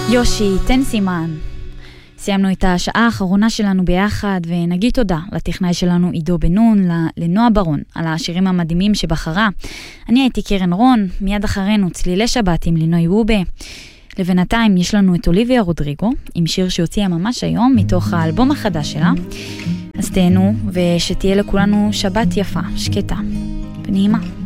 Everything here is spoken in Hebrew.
יושי, תן סימן. סיימנו את השעה האחרונה שלנו ביחד, ונגיד תודה לטכנאי שלנו עידו בנון, לנועה ברון, על השירים המדהימים שבחרה. אני הייתי קרן רון, מיד אחרינו צלילי שבת עם לינוי וובה. לבינתיים יש לנו את אוליביה רודריגו, עם שיר שהוציאה ממש היום, מתוך האלבום החדש שלה. אז תהנו, ושתהיה לכולנו שבת יפה, שקטה ונעימה.